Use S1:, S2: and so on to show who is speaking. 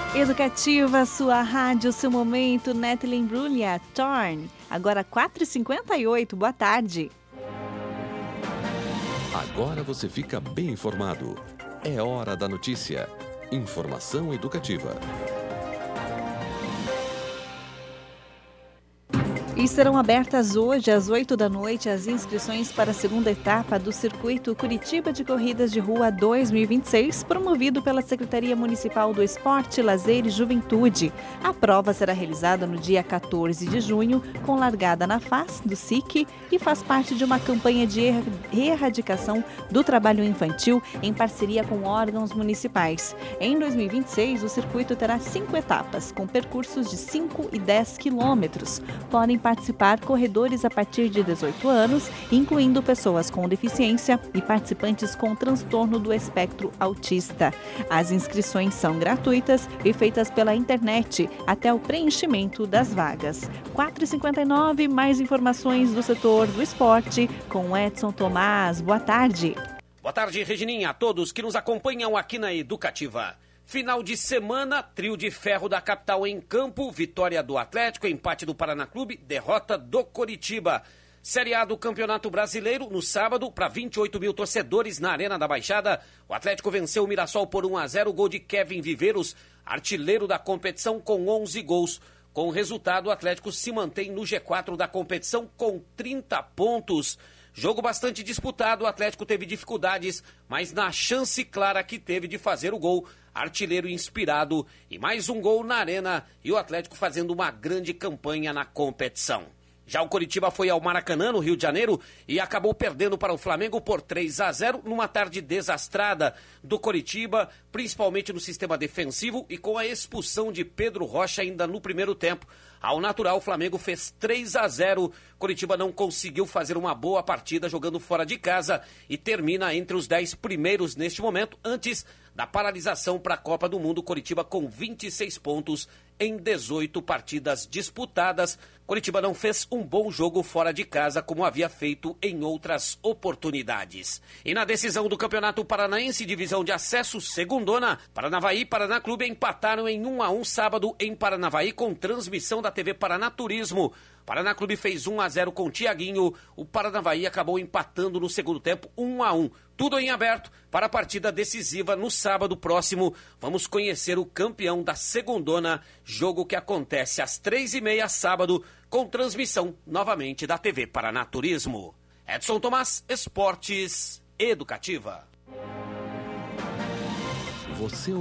S1: Educativa, sua rádio, seu momento, Nathalie Imbruglia, Torn. Agora 4h58, boa tarde.
S2: Agora você fica bem informado. É hora da notícia. Informação educativa.
S1: E serão abertas hoje, às 8 da noite, as inscrições para a segunda etapa do Circuito Curitiba de Corridas de Rua 2026, promovido pela Secretaria Municipal do Esporte, Lazer e Juventude. A prova será realizada no dia 14 de junho, com largada na FAS do SIC, e faz parte de uma campanha de erradicação do trabalho infantil em parceria com órgãos municipais. Em 2026, o circuito terá 5 etapas, com percursos de 5 e 10 quilômetros. Podem participar corredores a partir de 18 anos, incluindo pessoas com deficiência e participantes com transtorno do espectro autista. As inscrições são gratuitas e feitas pela internet até o preenchimento das vagas. 4h59, mais informações do setor do esporte com Edson Tomás. Boa tarde.
S3: Boa tarde, Regininha, a todos que nos acompanham aqui na Educativa. Final de semana, trio de ferro da capital em campo, vitória do Atlético, empate do Paraná Clube, derrota do Coritiba. Série A do Campeonato Brasileiro, no sábado, para 28 mil torcedores na Arena da Baixada. O Atlético venceu o Mirassol por 1-0, gol de Kevin Viveiros, artilheiro da competição com 11 gols. Com o resultado, o Atlético se mantém no G4 da competição com 30 pontos. Jogo bastante disputado, o Atlético teve dificuldades, mas na chance clara que teve de fazer o gol, artilheiro inspirado e mais um gol na arena e o Atlético fazendo uma grande campanha na competição. Já o Coritiba foi ao Maracanã, no Rio de Janeiro, e acabou perdendo para o Flamengo por 3-0 numa tarde desastrada do Coritiba, principalmente no sistema defensivo e com a expulsão de Pedro Rocha ainda no primeiro tempo. Ao natural, o Flamengo fez 3-0. Coritiba não conseguiu fazer uma boa partida jogando fora de casa e termina entre os 10 primeiros neste momento, antes da paralisação para a Copa do Mundo. Coritiba com 26 pontos em 18 partidas disputadas. Coritiba não fez um bom jogo fora de casa, como havia feito em outras oportunidades. E na decisão do Campeonato Paranaense, divisão de acesso, segundona, Paranavaí e Paraná Clube empataram em 1-1 sábado em Paranavaí, com transmissão da TV Paraná Turismo. Paraná Clube fez 1-0 com Tiaguinho, o Paranavaí acabou empatando no segundo tempo 1-1. Tudo em aberto para a partida decisiva no sábado próximo. Vamos conhecer o campeão da segundona, jogo que acontece às 3h30 sábado, com transmissão novamente da TV Paraná Turismo. Edson Tomás, Esportes Educativa.
S2: Você